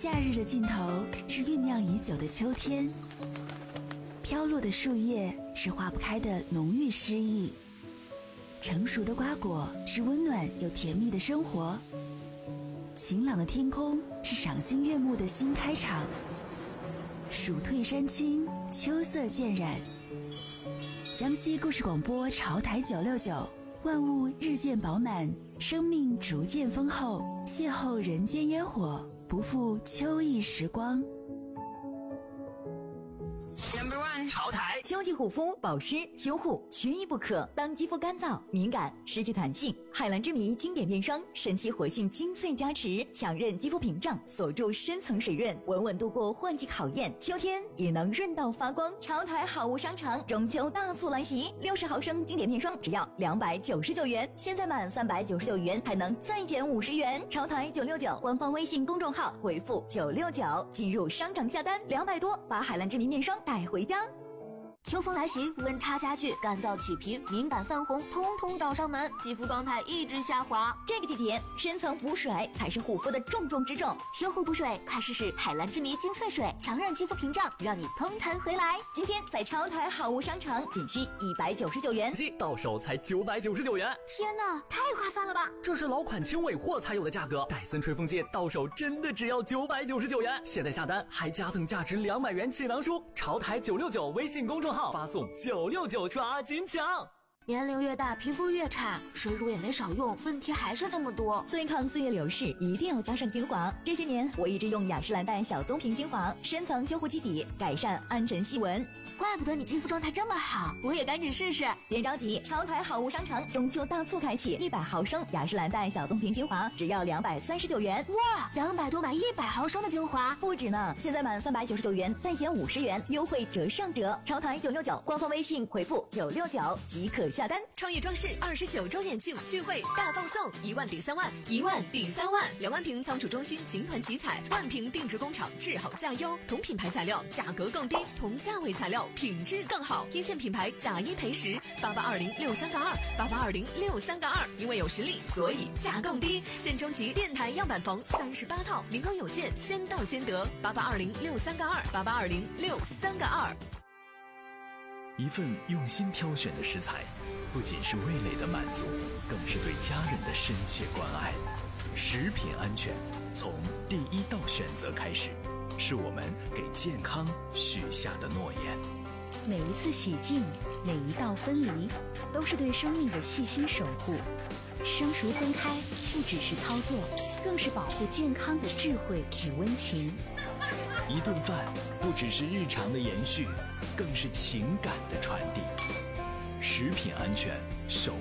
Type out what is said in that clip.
夏日的尽头是酝酿已久的秋天，飘落的树叶是化不开的浓郁诗意，成熟的瓜果是温暖又甜蜜的生活，晴朗的天空是赏心悦目的新开场。暑退山青，秋色渐染。江西故事广播潮台969，万物日渐饱满，生命逐渐丰厚，邂逅人间烟火，不负秋意时光。 潮台秋季护肤保湿修护缺一不可。当肌肤干燥敏感失去弹性，海蓝之谜经典面霜神奇活性精粹加持，强韧肌肤屏障，锁住深层水润，稳稳度过换季考验，秋天也能润到发光。潮台好物商场中秋大促来袭，60毫升经典面霜只要299元，现在满399元还能再减50元。潮台969官方微信公众号回复969进入商场下单，200多把海蓝之谜面霜带回家。 秋风来袭，温差加剧，干燥起皮，敏感泛红，通通找上门，肌肤状态一直下滑。 这个季节，深层补水才是护肤的重中之重。 修护补水，快试试海蓝之谜精粹水，强韧肌肤屏障，让你通弹回来。 今天在潮台好物商场仅需199元， 到手才999元。 天哪，太划算了吧！ 这是老款轻尾货才有的价格，戴森吹风机到手真的只要999元。现在下单还加赠价值200元气囊书。潮台969微信公众号发送969，抓紧抢！ 年龄越大，皮肤越差，水乳也没少用，问题还是这么多。 对抗岁月流逝，一定要加上精华。这些年，我一直用雅诗兰黛小棕瓶精华，深层修护基底，改善暗沉细纹。 怪不得你肌肤状态这么好，我也赶紧试试。 别着急，潮台好物商场中秋大促开启，100毫升雅诗兰黛小棕瓶精华只要239元。 哇，200多买100毫升的精华， 不止呢！现在满399元再减50元，优惠折上折。潮台969官方微信回复969即可下单。 创业装饰29周年庆聚会大放送，1万抵3万，1万抵3万，2万瓶仓储中心集团集采，万瓶定制工厂质好价优，同品牌材料价格更低，同价位材料品质更好，一线品牌假一赔10，88206382，88206382，因为有实力，所以价更低。现征集电台样板房38套，名额有限，先到先得，88206382，88206382。 一份用心挑选的食材，不仅是味蕾的满足，更是对家人的深切关爱。食品安全从第一道选择开始，是我们给健康许下的诺言。 每一次洗净，每一道分离，都是对生命的细心守护。生熟分开不只是操作，更是保护健康的智慧与温情。 一顿饭不只是日常的延续，更是情感的传递。食品安全守